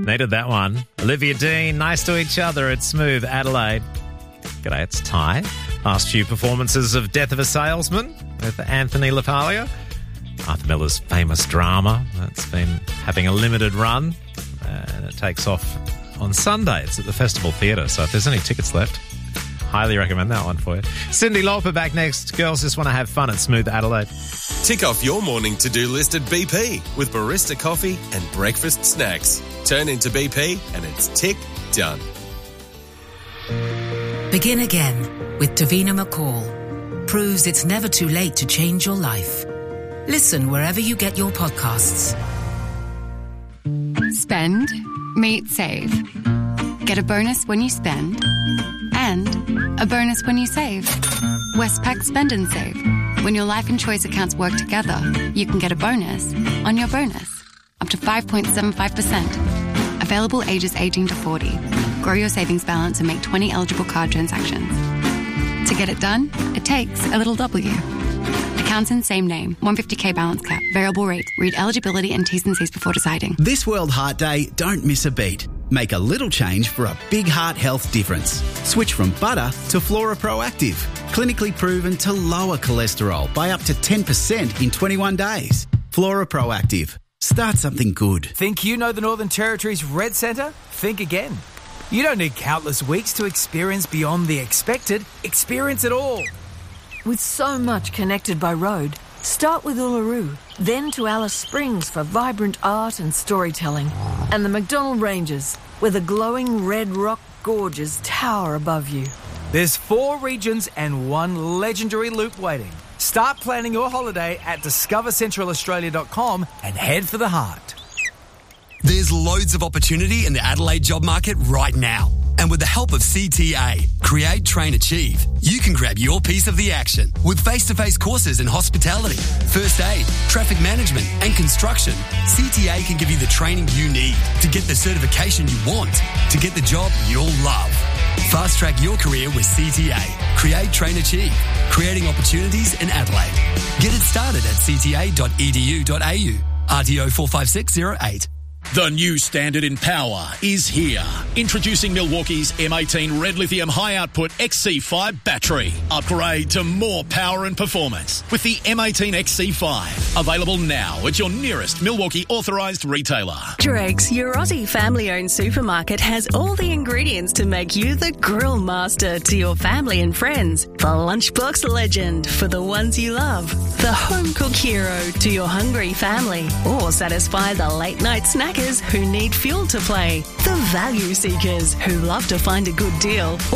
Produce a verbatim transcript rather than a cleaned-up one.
Needed that one. Olivia Dean, Nice to Each Other at Smooth Adelaide. G'day, it's Ty. Last few performances of Death of a Salesman with Anthony LaPaglia. Arthur Miller's famous drama that's been having a limited run, and it takes off on Sunday. It's at the Festival Theatre, so if there's any tickets left, highly recommend that one for you. Cindy Lauper back next. Girls just want to have fun at Smooth Adelaide. Tick off your morning to-do list at B P with barista coffee and breakfast snacks. Turn into B P and it's tick done. Begin again with Davina McCall. Proves it's never too late to change your life. Listen wherever you get your podcasts. Spend, meet, save. Get a bonus when you spend and a bonus when you save. Westpac Spend and Save. When your life and choice accounts work together, you can get a bonus on your bonus. Up to five point seven five percent. Available ages eighteen to forty. Grow your savings balance and make twenty eligible card transactions. To get it done, it takes a little W. Accounts in same name. one hundred fifty thousand balance cap. Variable rate. Read eligibility and T's and C's before deciding. This World Heart Day, don't miss a beat. Make a little change for a big heart health difference. Switch from butter to Flora Proactive. Clinically proven to lower cholesterol by up to ten percent in twenty-one days. Flora Proactive. Start something good. Think you know the Northern Territory's Red Centre? Think again. You don't need countless weeks to experience beyond the expected. Experience it all. With so much connected by road, start with Uluru, then to Alice Springs for vibrant art and storytelling, and the McDonnell Ranges, where the glowing red rock gorges tower above you. There's four regions and one legendary loop waiting. Start planning your holiday at discover central australia dot com and head for the heart. There's loads of opportunity in the Adelaide job market right now. And with the help of C T A, Create, Train, Achieve, you can grab your piece of the action with face-to-face courses in hospitality, first aid, traffic management and construction. C T A can give you the training you need to get the certification you want, to get the job you'll love. Fast-track your career with C T A. Create, Train, Achieve, creating opportunities in Adelaide. Get it started at c t a dot e d u dot a u. R T O four five six zero eight. The new standard in power is here. Introducing Milwaukee's M eighteen Red Lithium High Output X C five battery. Upgrade to more power and performance with the M eighteen X C five. Available now at your nearest Milwaukee authorised retailer. Dregs, your Aussie family-owned supermarket, has all the ingredients to make you the grill master to your family and friends. The lunchbox legend for the ones you love. The home cook hero to your hungry family. Or satisfy the late-night snack who need fuel to play, the value seekers who love to find a good deal,